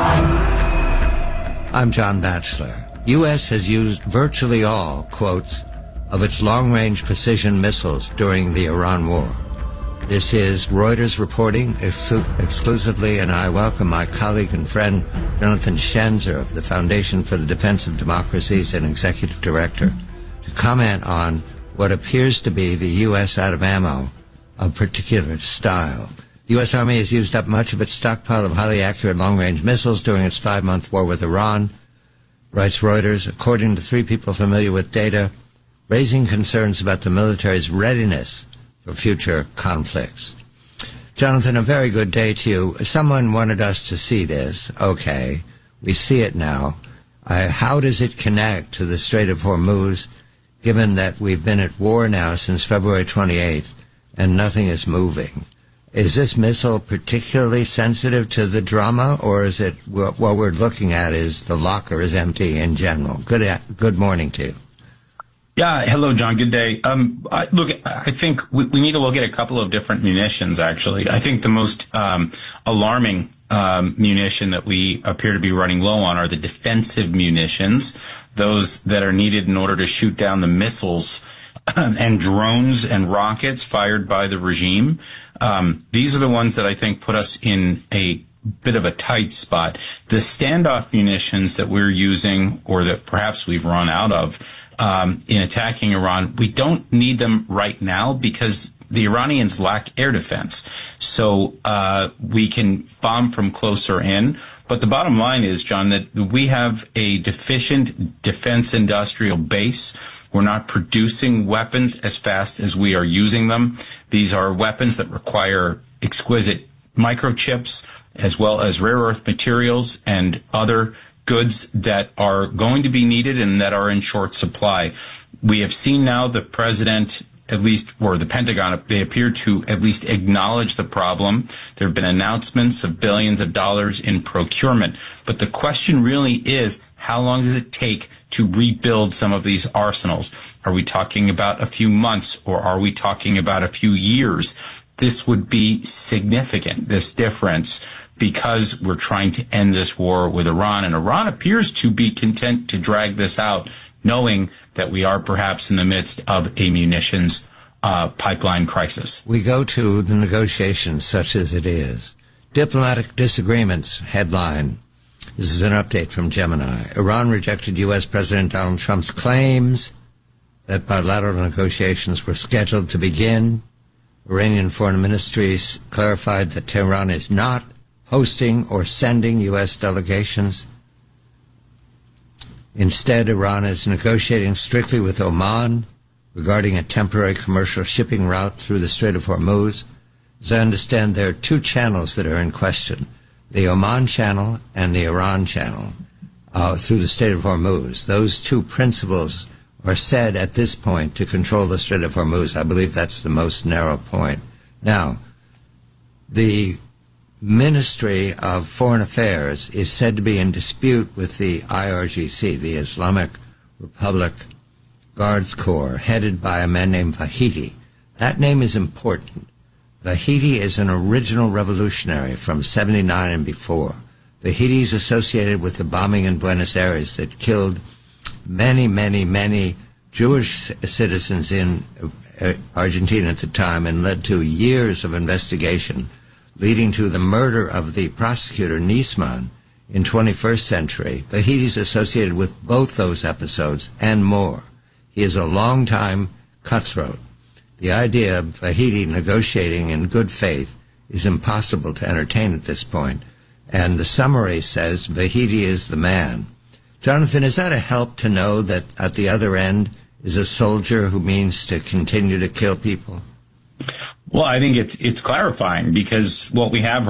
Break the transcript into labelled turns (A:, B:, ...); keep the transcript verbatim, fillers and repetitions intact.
A: I'm John Batchelor. U S has used virtually all, quotes, of its long-range precision missiles during the Iran war. This is Reuters reporting ex- exclusively, and I welcome my colleague and friend Jonathan Schanzer of the Foundation for the Defense of Democracies and Executive Director to comment on what appears to be the U S out of ammo of particular style. The U S Army has used up much of its stockpile of highly accurate long-range missiles during its five-month war with Iran, writes Reuters, according to three people familiar with data, raising concerns about the military's readiness for future conflicts. Jonathan, a very good day to you. Someone wanted us to see this. Okay, we see it now. Uh, how does it connect to the Strait of Hormuz, given that we've been at war now since February twenty-eighth and nothing is moving? Is this missile particularly sensitive to the drama, or is it what we're looking at is the locker is empty in general? Good, good morning to you.
B: Yeah, hello, John. Good day. Um, I, look, I think we, we need to look at a couple of different munitions, actually. I think the most um, alarming um, munition that we appear to be running low on are the defensive munitions, those that are needed in order to shoot down the missiles and drones and rockets fired by the regime. Um, these are the ones that I think put us in a bit of a tight spot. The standoff munitions that we're using, or that perhaps we've run out of, um, in attacking Iran, we don't need them right now because the Iranians lack air defense. So uh, we can bomb from closer in. But the bottom line is, John, that we have a deficient defense industrial base. We're not producing weapons as fast as we are using them. These are weapons that require exquisite microchips as well as rare earth materials and other goods that are going to be needed and that are in short supply. We have seen now the president, at least, or the Pentagon, they appear to at least acknowledge the problem. There have been announcements of billions of dollars in procurement. But the question really is, how long does it take to rebuild some of these arsenals? Are we talking about a few months, or are we talking about a few years? This would be significant, this difference, because we're trying to end this war with Iran. And Iran appears to be content to drag this out, knowing that we are perhaps in the midst of a munitions uh, pipeline crisis.
A: We go to the negotiations such as it is. Diplomatic disagreements, headline. This is an update from Gemini. Iran rejected U S. President Donald Trump's claims that bilateral negotiations were scheduled to begin. Iranian Foreign Ministry clarified that Tehran is not hosting or sending U S delegations. Instead, Iran is negotiating strictly with Oman regarding a temporary commercial shipping route through the Strait of Hormuz. As I understand, there are two channels that are in question, the Oman channel and the Iran channel uh, through the Strait of Hormuz. Those two principles are said at this point to control the Strait of Hormuz. I believe that's the most narrow point. Now, the Ministry of Foreign Affairs is said to be in dispute with the I R G C, the Islamic Republic Guards Corps, headed by a man named Vahidi. That name is important. Vahidi is an original revolutionary from seventy-nine and before. Vahidi is associated with the bombing in Buenos Aires that killed many, many, many Jewish citizens in Argentina at the time and led to years of investigation, leading to the murder of the prosecutor Nisman in twenty-first century. Vahidi is associated with both those episodes and more. He is a long-time cutthroat. The idea of Vahidi negotiating in good faith is impossible to entertain at this point, and the summary says Vahidi is the man. Jonathan, is that a help to know that at the other end is a soldier who means to continue to kill people?
B: Well, I think it's it's clarifying, because what we have